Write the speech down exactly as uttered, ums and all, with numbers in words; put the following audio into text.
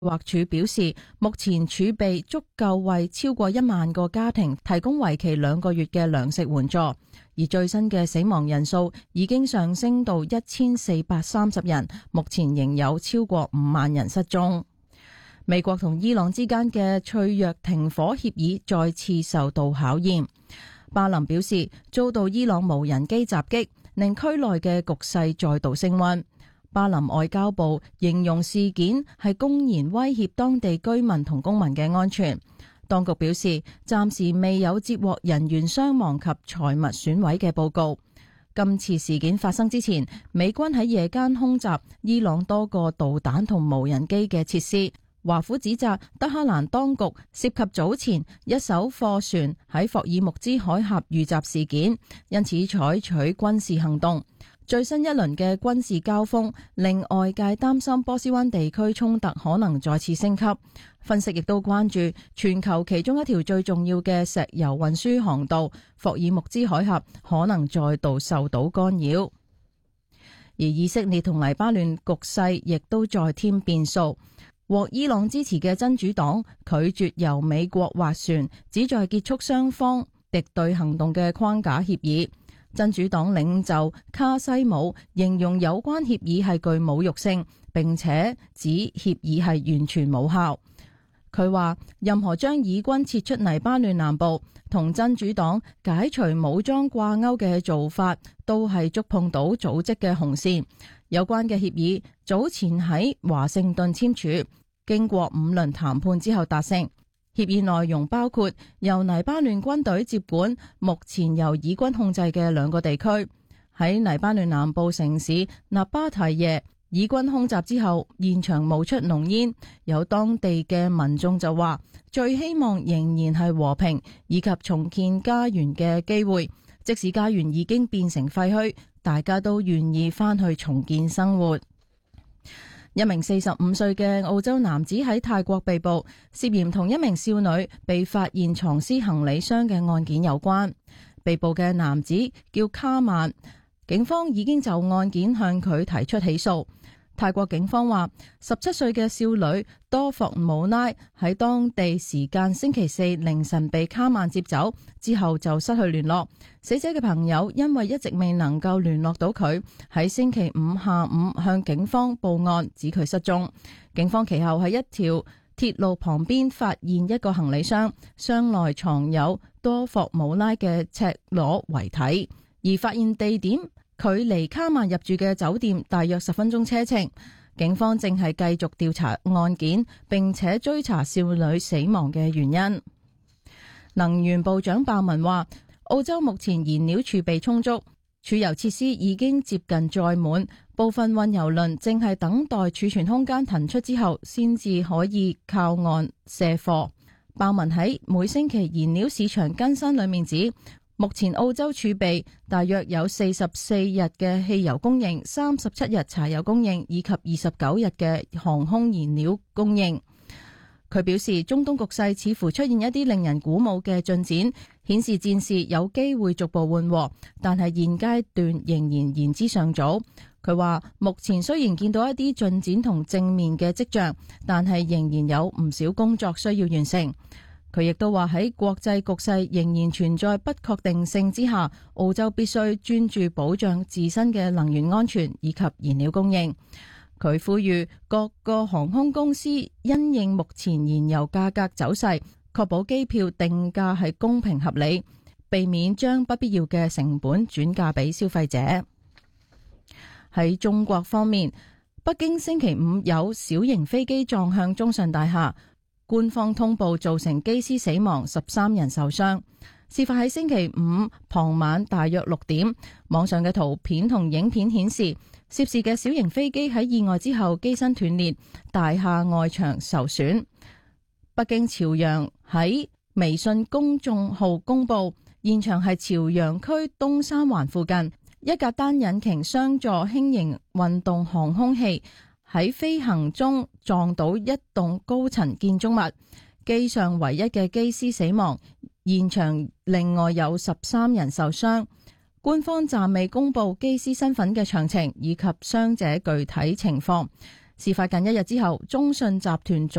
劃署表示，目前儲備足夠為超過一萬個家庭提供為期兩個月嘅糧食援助，而最新嘅死亡人數已經上升到一千四百三十人，目前仍有超過五萬人失蹤。美國同伊朗之間嘅脆弱停火協議再次受到考驗。巴林表示，遭到伊朗無人機襲擊，令區內嘅局勢再度升溫。巴林外交部形容事件係公然威脅當地居民同公民嘅安全。當局表示，暫時未有接獲人員傷亡及財物損毀嘅報告。今次事件發生之前，美軍喺夜間空襲伊朗多個導彈同無人機嘅設施。華府指責德黑蘭當局涉及早前一艘貨船喺霍爾木茲海峽遇襲事件，因此採取軍事行動。最新一輪嘅軍事交鋒令外界擔心波斯灣地區衝突可能再次升級。分析亦都關注全球其中一條最重要嘅石油運輸航道霍爾木茲海峽可能再度受到干擾。而以色列同黎巴嫩局勢亦都再添變數。獲伊朗支持嘅真主黨拒絕由美國斡旋，旨在結束雙方敵對行動嘅框架協議。真主黨領袖卡西姆形容有關協議係具侮辱性，並且指協議係完全無效。佢話任何將以軍撤出黎巴嫩南部同真主黨解除武裝掛鈎嘅做法，都係觸碰到組織嘅紅線。有關嘅協議早前喺華盛頓簽署，經過五輪談判之後達成。協議內容包括由黎巴嫩軍隊接管目前由以軍控制嘅兩個地區。喺黎巴嫩南部城市納巴提耶，以軍空襲之後現場冒出濃煙，有當地嘅民眾就話最希望仍然係和平以及重建家園嘅機會，即使家園已經變成廢墟，大家都願意翻去重建生活。一名四十五歲嘅澳洲男子喺泰國被捕，涉嫌同一名少女被發現藏屍行李箱嘅案件有關。被捕嘅男子叫卡曼，警方已經就案件向佢提出起訴。泰國警方話，十七歲嘅少女多霍姆拉喺當地時間星期四凌晨被卡曼接走，之後就失去聯絡。死者嘅朋友因為一直未能夠聯絡到佢，喺星期五下午向警方報案，指佢失蹤。警方其後喺一條鐵路旁邊發現一個行李箱，箱內藏有多霍姆拉嘅赤裸遺體，而發現地點距離卡曼入住嘅酒店大約十分鐘車程。警方正係繼續調查案件，並且追查少女死亡嘅原因。能源部長鮑文話，澳洲目前燃料儲備充足，儲油設施已經接近載滿，部分運油輪正係等待儲存空間騰出之後，先至可以靠岸卸貨。鮑文喺每星期燃料市場更新裏面指，目前澳洲儲備大約有四十四日嘅汽油供應，三十七日柴油供應，以及二十九日嘅航空燃料供應。佢表示，中東局勢似乎出現一啲令人鼓舞嘅進展，顯示戰事有機會逐步緩和，但係現階段仍然言之尚早。佢話目前雖然見到一啲進展同正面嘅跡象，但係仍然有唔少工作需要完成。佢亦都話喺國際局勢仍然存在不確定性之下，澳洲必須專注保障自身嘅能源安全以及燃料供應。佢呼籲各個航空公司因應目前燃油價格走勢，確保機票定價係公平合理，避免將不必要嘅成本轉嫁俾消費者。喺中國方面，北京星期五有小型飛機撞向中信大廈。官方通報造成機師死亡，十三人受傷。事發喺星期五傍晚大約六點，網上嘅圖片同影片顯示，涉事嘅小型飛機喺意外之後機身斷裂，大廈外牆受損。北京朝陽喺微信公眾號公佈，現場係朝陽區東三環附近，一架單引擎雙座輕型運動航空器喺飛行中撞到一棟高層建築物，機上唯一嘅機師死亡，現場另外有十三人受傷。官方暫未公布機師身份嘅詳情以及傷者具體情況。事發近一日之後，中信集團